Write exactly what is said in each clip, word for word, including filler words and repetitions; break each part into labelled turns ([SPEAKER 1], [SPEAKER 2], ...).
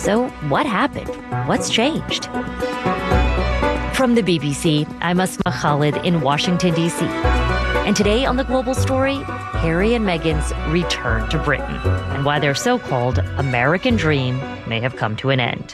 [SPEAKER 1] So what happened? What's changed? From the B B C, I'm Asma Khalid in Washington, D C. And today on The Global Story, Harry and Meghan's return to Britain and why their so-called American dream may have come to an end.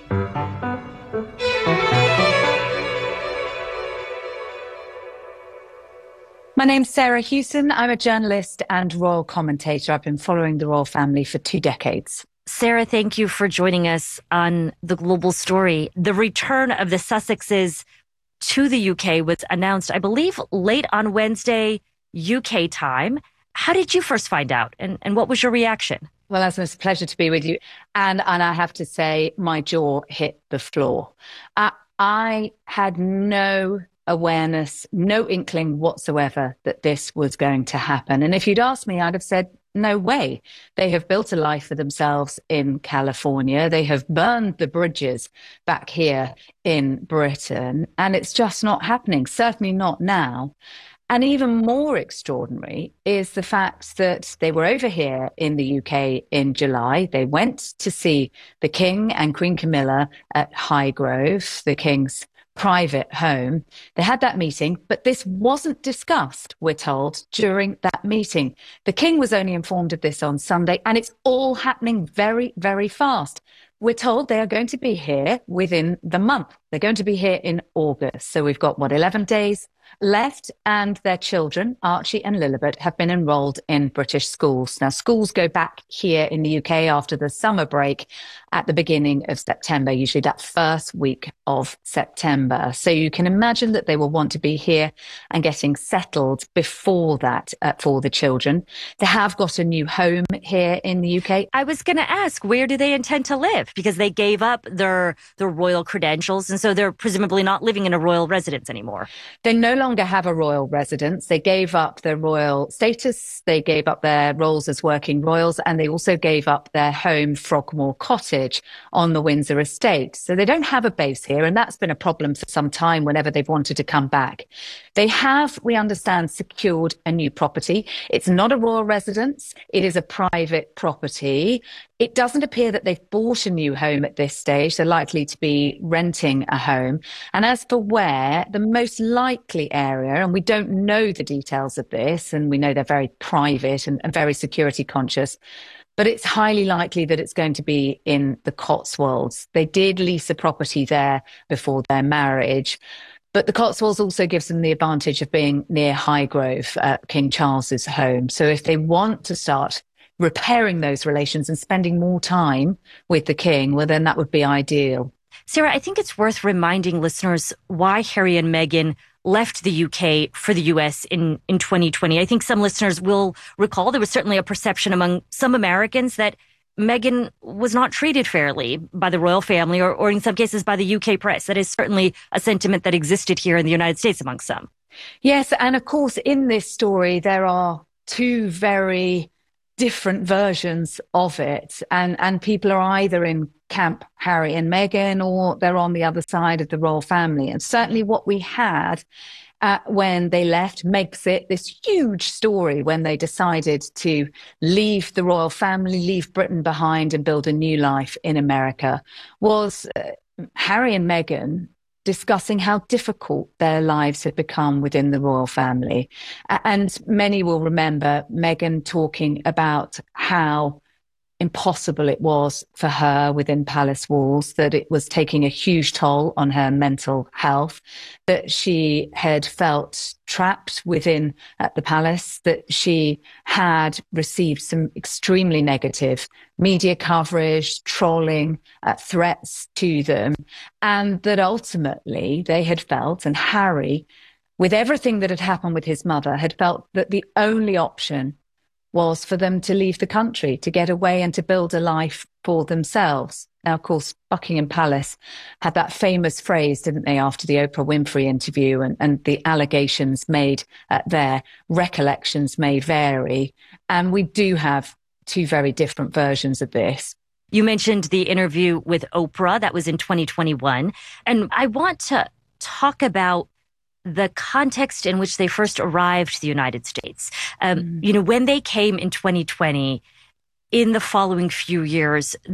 [SPEAKER 2] My name's Sarah Hewson. I'm a journalist and royal commentator. I've been following the royal family for two decades.
[SPEAKER 1] Sarah, thank you for joining us on The Global Story. The return of the Sussexes to the U K was announced, I believe, late on Wednesday, U K time. How did you first find out, and, and what was your reaction?
[SPEAKER 2] Well, Asma, it's a pleasure to be with you. And, and I have to say, my jaw hit the floor. Uh, I had no awareness, no inkling whatsoever that this was going to happen. And if you'd asked me, I'd have said, no way. They have built a life for themselves in California. They have burned the bridges back here in Britain, and it's just not happening, certainly not now. And even more extraordinary is the fact that they were over here in the U K in July. They went to see the King and Queen Camilla at Highgrove, the King's private home. They had that meeting, but this wasn't discussed, we're told, during that meeting. The King was only informed of this on Sunday, and it's all happening very, very fast. We're told they are going to be here within the month. They're going to be here in August. So we've got, what, eleven days left, and their children, Archie and Lilibet, have been enrolled in British schools. Now, schools go back here in the U K after the summer break at the beginning of September, usually that first week of September. So you can imagine that they will want to be here and getting settled before that uh, for the children. They have got a new home here in the U K.
[SPEAKER 1] I was going to ask, where do they intend to live? Because they gave up their, their royal credentials, and so they're presumably not living in a royal residence anymore.
[SPEAKER 2] They no longer have a royal residence. They gave up their royal status. They gave up their roles as working royals, and they also gave up their home, Frogmore Cottage, on the Windsor estate. So they don't have a base here, and that's been a problem for some time whenever they've wanted to come back. They have, we understand, secured a new property. It's not a royal residence. It is a private property. It doesn't appear that they've bought a new home at this stage. They're likely to be renting a home. And as for where, the most likely area, and we don't know the details of this, and we know they're very private and, and very security conscious, but it's highly likely that it's going to be in the Cotswolds. They did lease a property there before their marriage. But the Cotswolds also gives them the advantage of being near Highgrove, uh, King Charles's home. So if they want to start repairing those relations and spending more time with the King, well, then that would be ideal.
[SPEAKER 1] Sarah, I think it's worth reminding listeners why Harry and Meghan left the U K for the U S in, in twenty twenty. I think some listeners will recall there was certainly a perception among some Americans that Meghan was not treated fairly by the royal family, or, or in some cases by the U K press. That is certainly a sentiment that existed here in the United States among some.
[SPEAKER 2] Yes, and of course, in this story, there are two very different versions of it. And, and people are either in camp Harry and Meghan, or they're on the other side of the royal family. And certainly what we had uh, when they left makes it this huge story when they decided to leave the royal family, leave Britain behind and build a new life in America, was uh, Harry and Meghan discussing how difficult their lives had become within the royal family. And many will remember Meghan talking about how impossible it was for her within palace walls, that it was taking a huge toll on her mental health, that she had felt trapped within at the palace, that she had received some extremely negative media coverage, trolling, uh, threats to them, and that ultimately they had felt, and Harry, with everything that had happened with his mother, had felt that the only option was for them to leave the country, to get away and to build a life for themselves. Now, of course, Buckingham Palace had that famous phrase, didn't they, after the Oprah Winfrey interview, and, and the allegations made uh, there, recollections may vary. And we do have two very different versions of this.
[SPEAKER 1] You mentioned the interview with Oprah. That was in twenty twenty-one. And I want to talk about the context in which they first arrived to the United States. Um, mm. You know, when they came in twenty twenty, in the following few years,